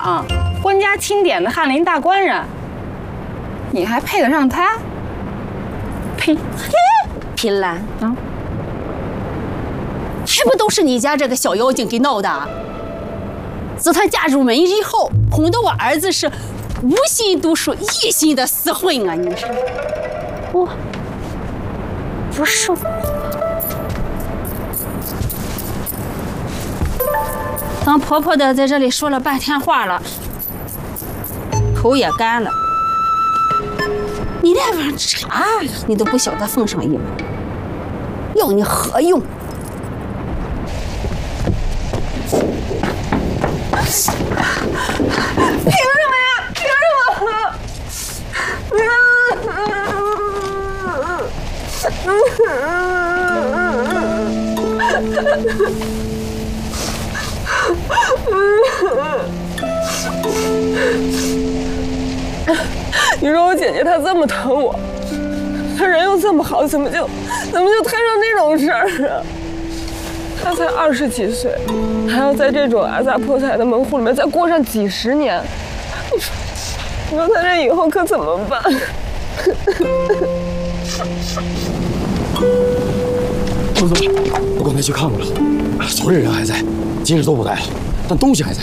长，官家钦点的翰林大官人，你还配得上他？呸！ 品兰啊，还不都是你家这个小妖精给闹的？自她嫁入门以后，哄得我儿子是无心读书，一心的厮混啊！你说，不是我。当婆婆的在这里说了半天话了，口也干了。你连碗茶你都不晓得奉上一碗，要你何用？ 凭什么呀？凭什么？你说我姐姐她这么疼我，她人又这么好，怎么就摊上这种事儿啊？她才20几岁，还要在这种阿萨破财的门户里面再过上几10年，你说她这以后可怎么办？ 公子，我刚才去看过了，所有人还在，金子都不在了，但东西还在。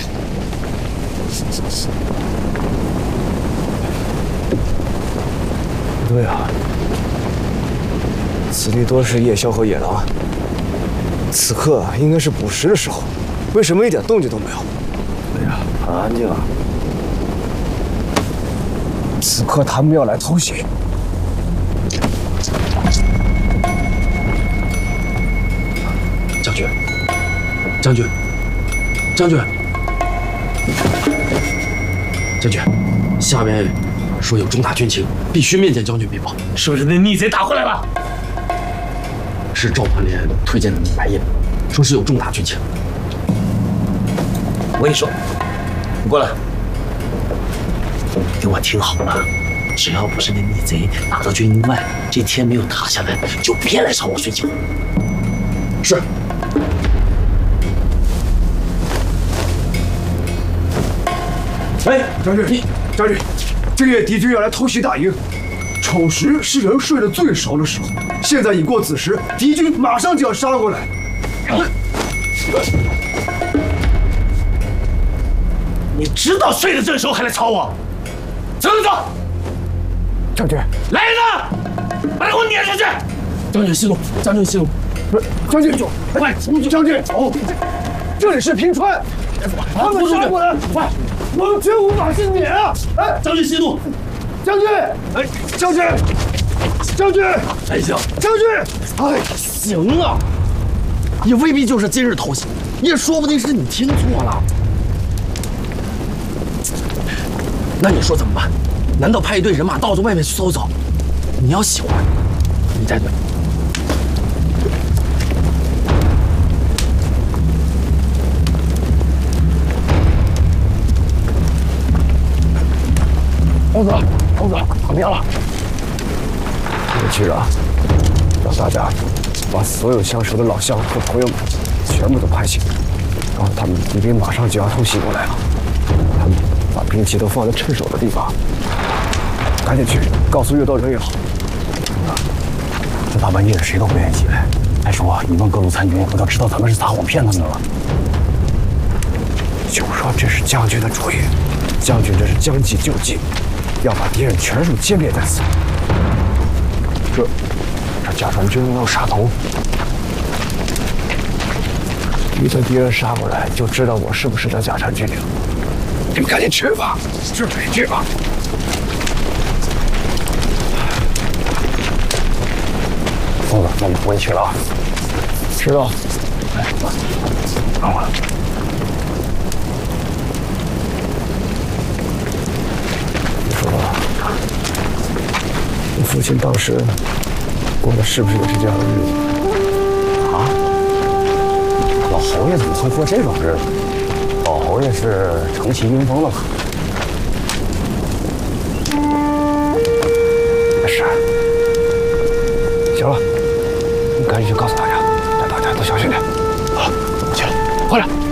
不对啊，此地多是夜宵和野狼，此刻应该是捕食的时候，为什么一点动静都没有？对呀，很安静啊。此刻他们要来偷袭。 将军，将军，将军，将军，下面说有重大军情，必须面见将军禀报。 是不是那逆贼打回来了？ 是赵团连推荐的白夜，说是有重大军情。 我跟你说，你过来，给我听好了，只要不是那逆贼打到军营外，这天没有塌下来，就别来找我睡觉。 是。 哎，将军，将军，这夜敌军要来偷袭大营，丑时是人睡得最熟的时候，现在已过子时，敌军马上就要杀过来。 你知道睡得正熟还来吵我？走走走！ 将军， 来人呐，把他给我撵出去！ 将军息怒，将军息怒。 不是，将军，快，将军，走，这里是平川，他们杀过来，快！我们绝无法幸免啊！哎， 将军息怒， 将军，哎，将军，将军， 丞相， 将军， 哎，行啊，也未必就是今日偷袭，也说不定是你听错了。那你说怎么办？难道派一队人马到这外面去搜搜？你要喜欢，你带队。 公子，公子，旁边了。我去了，让大家把所有相熟的老乡和朋友们全部都拍醒，告诉他们敌兵马上就要偷袭过来了。他们把兵器都放在趁手的地方，赶紧去告诉越多人越好。 这大半夜的，谁都不愿意起来。还说你问各路参军，不都知道咱们是撒谎骗他们的了？ 就说这是将军的主意，将军这是将计就计。要把敌人全数歼灭在此。这假传军没有杀头，一旦敌人杀过来，就知道我是不是这假传军了。你们赶紧去吧，去吧。疯子，那我们回去了啊。知道。来，让我来。你父亲当时过的是不是也是这样的日子啊？老侯爷怎么会过这种日子？老侯爷是承袭阴风了吧？ 没事。行了，你赶紧去告诉大家，让大家都小心点。好，去了，回来。